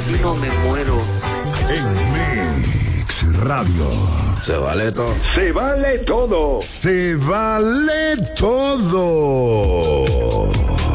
latino me muero. En Mix Radio. Se vale todo. Se vale todo. Se vale todo.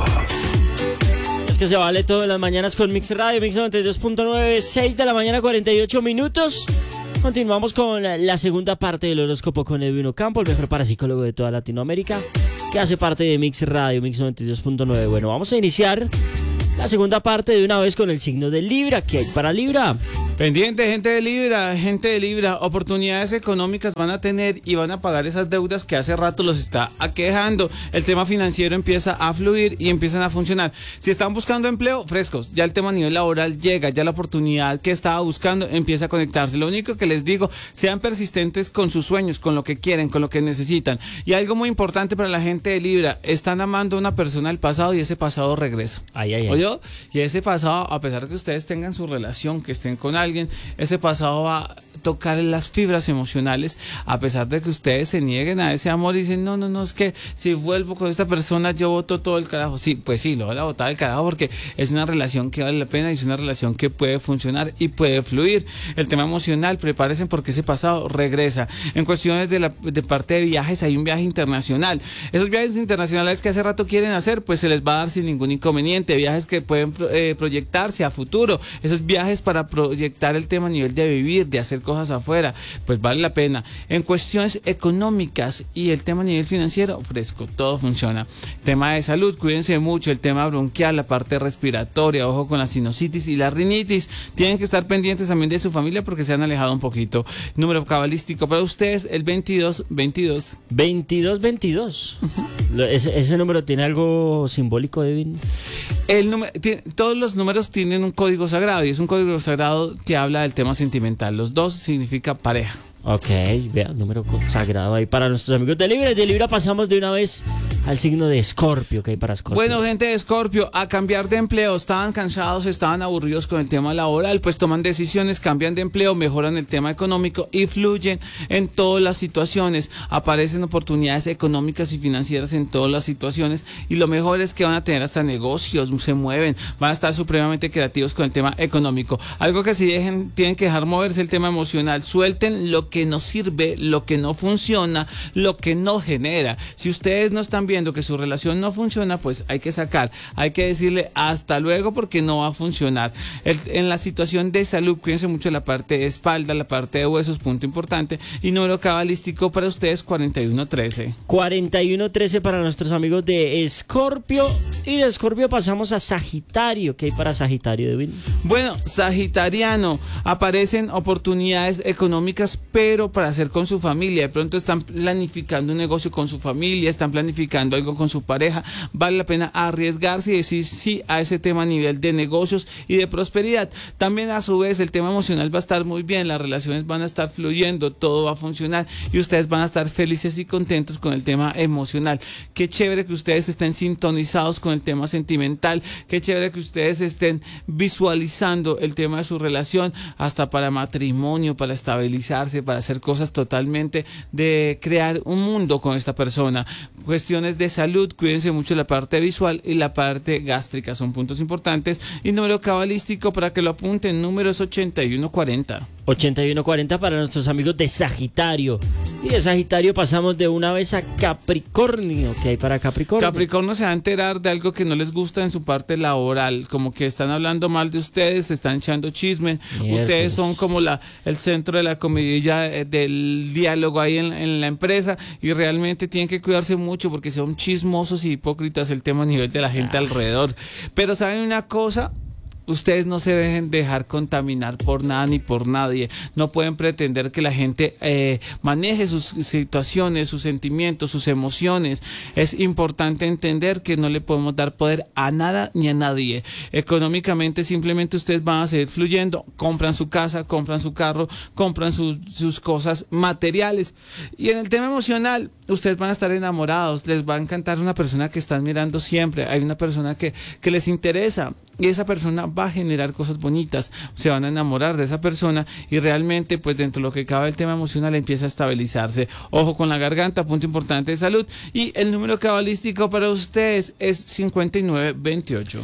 Es que se vale todo en las mañanas con Mix Radio, Mix 92.9, 6 de la mañana, 48 minutos. Continuamos con la segunda parte del horóscopo con Edwin Ocampo, el mejor parapsicólogo de toda Latinoamérica, que hace parte de Mix Radio, Mix 92.9. Bueno, vamos a iniciar la segunda parte de una vez con el signo de Libra. ¿Qué hay para Libra? Pendiente, gente de Libra, oportunidades económicas van a tener y van a pagar esas deudas que hace rato los está aquejando. El tema financiero empieza a fluir y empiezan a funcionar. Si están buscando empleo, frescos, ya el tema a nivel laboral llega, ya la oportunidad que estaba buscando empieza a conectarse. Lo único que les digo, sean persistentes con sus sueños, con lo que quieren, con lo que necesitan. Y algo muy importante para la gente de Libra, están amando a una persona del pasado y ese pasado regresa. ¿Oyó? Y ese pasado, a pesar de que ustedes tengan su relación, que estén con alguien, ese pasado va a tocar las fibras emocionales, a pesar de que ustedes se nieguen a ese amor y dicen, no, es que si vuelvo con esta persona yo boto todo el carajo. Sí, pues sí, lo van a botar el carajo porque es una relación que vale la pena y es una relación que puede funcionar y puede fluir. El tema emocional, prepárense porque ese pasado regresa. En cuestiones de parte de viajes, hay un viaje internacional. Esos viajes internacionales que hace rato quieren hacer, pues se les va a dar sin ningún inconveniente. Viajes que pueden proyectarse a futuro. Esos viajes para proyectar el tema a nivel de vivir, de hacer cosas afuera, pues vale la pena. En cuestiones económicas y el tema a nivel financiero, fresco, todo funciona. Tema de salud, cuídense mucho, el tema bronquial, la parte respiratoria, ojo con la sinusitis y la rinitis. Tienen que estar pendientes también de su familia porque se han alejado un poquito. Número cabalístico para ustedes, el 2222. 2222. ¿Ese número tiene algo simbólico, Devin? Todos los números tienen un código sagrado y es un código sagrado que habla del tema sentimental. Los dos significa pareja. Ok, vea, número sagrado ahí para nuestros amigos de Libra. De Libra pasamos de una vez al signo de Escorpio, que hay para Escorpio. Bueno, gente de Escorpio, a cambiar de empleo, estaban cansados, estaban aburridos con el tema laboral, pues toman decisiones, cambian de empleo, mejoran el tema económico y fluyen en todas las situaciones. Aparecen oportunidades económicas y financieras en todas las situaciones y lo mejor es que van a tener hasta negocios, se mueven, van a estar supremamente creativos con el tema económico. Algo que sí tienen que dejar moverse el tema emocional, suelten lo que no sirve, lo que no funciona, lo que no genera. Si ustedes no están viendo que su relación no funciona, pues hay que sacar, hay que decirle hasta luego porque no va a funcionar. En la situación de salud, cuídense mucho la parte de espalda, la parte de huesos, punto importante. Y número cabalístico para ustedes, 4113. 4113 para nuestros amigos de Escorpio. Y de Escorpio pasamos a Sagitario. ¿Qué hay para Sagitario, Devin? Bueno, Sagitariano, aparecen oportunidades económicas, pero para hacer con su familia. De pronto están planificando un negocio con su familia, están planificando algo con su pareja. Vale la pena arriesgarse y decir sí a ese tema a nivel de negocios y de prosperidad. También a su vez el tema emocional va a estar muy bien, las relaciones van a estar fluyendo, todo va a funcionar y ustedes van a estar felices y contentos con el tema emocional. Qué chévere que ustedes estén sintonizados con el tema sentimental, qué chévere que ustedes estén visualizando el tema de su relación, hasta para matrimonio, para estabilizarse, para hacer cosas totalmente de crear un mundo con esta persona. Cuestiones de salud, cuídense mucho la parte visual y la parte gástrica, son puntos importantes. Y número cabalístico para que lo apunten, número es 8140. 8140 para nuestros amigos de Sagitario. Y de Sagitario pasamos de una vez a Capricornio. ¿Qué hay para Capricornio? Capricornio se va a enterar de algo que no les gusta en su parte laboral, como que están hablando mal de ustedes, se están echando chisme. Ustedes son como el centro de la comidilla del diálogo ahí en la empresa y realmente tienen que cuidarse mucho porque son chismosos y hipócritas el tema a nivel de la gente alrededor. Pero ¿saben una cosa? Ustedes no se dejen dejar contaminar por nada ni por nadie. No pueden pretender que la gente maneje sus situaciones, sus sentimientos, sus emociones. Es importante entender que no le podemos dar poder a nada ni a nadie. Económicamente simplemente ustedes van a seguir fluyendo. Compran su casa, compran su carro, compran sus cosas materiales. Y en el tema emocional, ustedes van a estar enamorados, les va a encantar una persona que están mirando siempre, hay una persona que les interesa y esa persona va a generar cosas bonitas, se van a enamorar de esa persona y realmente pues dentro de lo que cabe el tema emocional empieza a estabilizarse. Ojo con la garganta, punto importante de salud, y el número cabalístico para ustedes es 5928.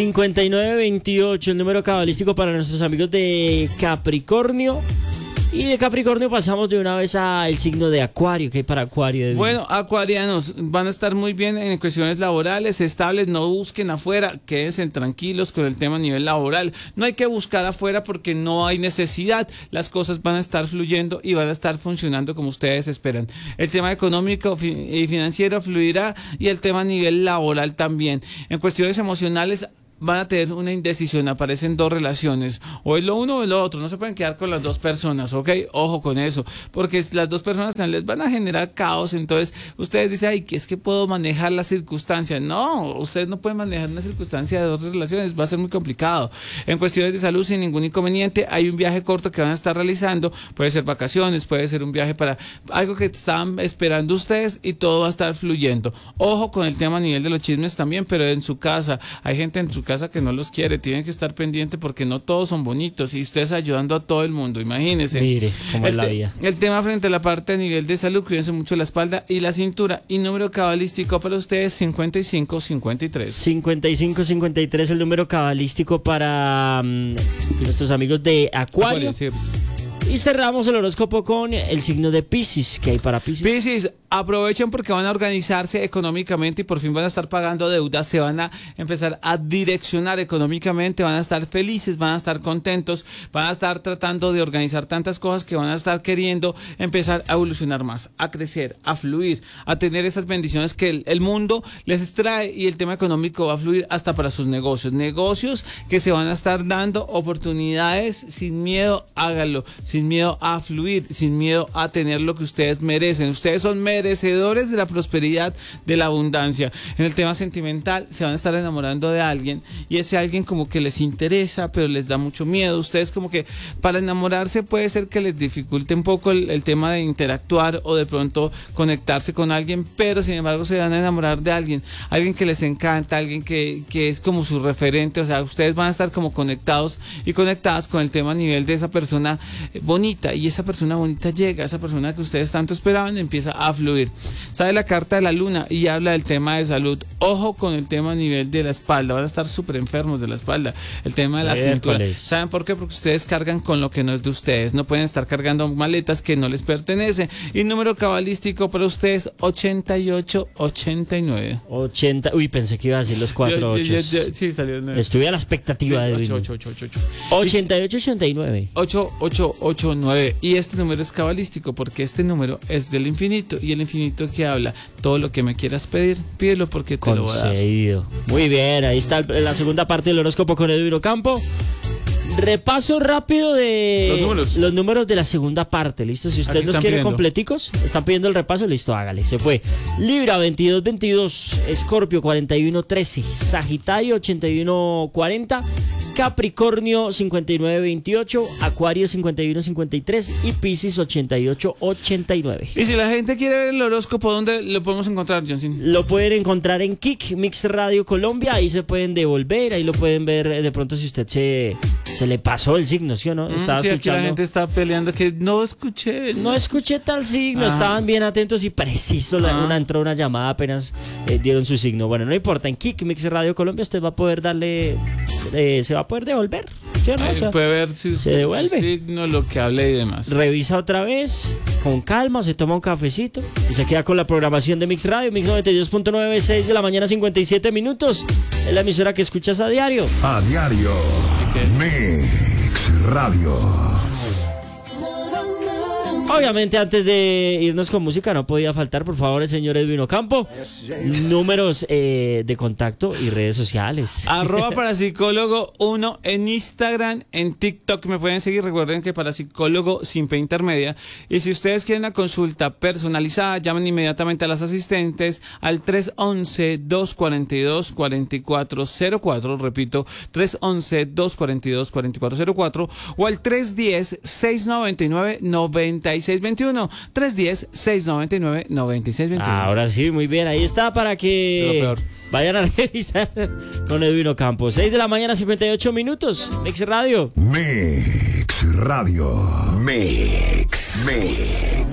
5928, el número cabalístico para nuestros amigos de Capricornio. Y de Capricornio pasamos de una vez al signo de Acuario. ¿Qué hay para Acuario? Bueno, acuarianos van a estar muy bien en cuestiones laborales, estables, no busquen afuera, quédense tranquilos con el tema a nivel laboral. No hay que buscar afuera porque no hay necesidad, las cosas van a estar fluyendo y van a estar funcionando como ustedes esperan. El tema económico y financiero fluirá y el tema a nivel laboral también. En cuestiones emocionales van a tener una indecisión, aparecen dos relaciones, o es lo uno o es lo otro, no se pueden quedar con las dos personas, ¿ok? Ojo con eso, porque las dos personas les van a generar caos, entonces ustedes dicen, ay, que es que puedo manejar las circunstancias. No, ustedes no pueden manejar una circunstancia de dos relaciones, va a ser muy complicado. En cuestiones de salud, sin ningún inconveniente, hay un viaje corto que van a estar realizando, puede ser vacaciones, puede ser un viaje para algo que están esperando ustedes y todo va a estar fluyendo. Ojo con el tema a nivel de los chismes también, pero en su casa, hay gente en su casa que no los quiere, tienen que estar pendientes porque no todos son bonitos y ustedes ayudando a todo el mundo, imagínense. Mire cómo es la vida. El tema frente a la parte a nivel de salud, cuídense mucho la espalda y la cintura, y número cabalístico para ustedes 5553. 5553, el número cabalístico para nuestros amigos de Acuario. Sí, pues. Y cerramos el horóscopo con el signo de Piscis. ¿Qué hay para Piscis? Piscis, aprovechen porque van a organizarse económicamente y por fin van a estar pagando deudas, se van a empezar a direccionar económicamente, van a estar felices, van a estar contentos, van a estar tratando de organizar tantas cosas que van a estar queriendo empezar a evolucionar más, a crecer, a fluir, a tener esas bendiciones que el mundo les trae, y el tema económico va a fluir hasta para sus negocios que se van a estar dando oportunidades sin miedo, háganlo, sin miedo a fluir, sin miedo a tener lo que ustedes merecen. Ustedes son merecedores de la prosperidad, de la abundancia. En el tema sentimental se van a estar enamorando de alguien y ese alguien como que les interesa pero les da mucho miedo. Ustedes como que para enamorarse puede ser que les dificulte un poco el tema de interactuar o de pronto conectarse con alguien, pero sin embargo se van a enamorar de alguien que les encanta, alguien que es como su referente. O sea, ustedes van a estar como conectados y conectadas con el tema a nivel de esa persona bonita, y esa persona bonita llega, esa persona que ustedes tanto esperaban empieza a fluir. Sale la carta de la luna y habla del tema de salud. Ojo con el tema a nivel de la espalda, van a estar súper enfermos de la espalda, el tema de la cintura. ¿Saben por qué? Porque ustedes cargan con lo que no es de ustedes, no pueden estar cargando maletas que no les pertenecen. Y número cabalístico para ustedes 8889. 80, uy, pensé que iba a decir los 4 8. Sí, salió. Estuve a la expectativa de 8889. 8889. Y este número es cabalístico porque este número es del infinito, y el infinito que habla, todo lo que me quieras pedir, pídelo porque te lo voy a dar. Muy bien, ahí está la segunda parte del horóscopo con Edwin Ocampo. Repaso rápido de los números de la segunda parte, ¿listo? Si usted los quiere completicos, están pidiendo el repaso, listo, hágale, se fue. Libra 2222, Escorpio 4113, Sagitario 8140, Capricornio 5928, Acuario 5153 y Piscis 8889. Y si la gente quiere ver el horóscopo, ¿dónde lo podemos encontrar, Johnson? Lo pueden encontrar en Kik, Mix Radio Colombia, ahí se pueden devolver, ahí lo pueden ver de pronto si usted se le pasó el signo, ¿sí o no? Estaba escuchando. La gente está peleando que no escuché tal signo. Estaban bien atentos y preciso entró una llamada, apenas dieron su signo. Bueno, no importa, en Kik Mix Radio Colombia usted va a poder darle, se va a poder devolver, ¿sí o no? O sea, puede ver si se devuelve su signo, lo que hable y demás. Revisa otra vez, con calma, se toma un cafecito y se queda con la programación de Mix Radio, Mix 92.9, 6 de la mañana, 57 minutos. Es la emisora que escuchas a diario. A diario. Mix Radio. Obviamente, antes de irnos con música, no podía faltar, por favor, el señor Edwin Ocampo. Números de contacto y redes sociales. @parapsicólogo1 en Instagram, en TikTok me pueden seguir. Recuerden que parapsicólogo sin P intermedia. Y si ustedes quieren una consulta personalizada, llamen inmediatamente a las asistentes al 311-242-4404. Repito, 311-242-4404 o al 310-699-96 9621. 310-699-9621. Ahora sí, muy bien. Ahí está para que vayan a revisar con Edwin Campos. 6 de la mañana, 58 minutos. Mix Radio. Mix Radio. Mix.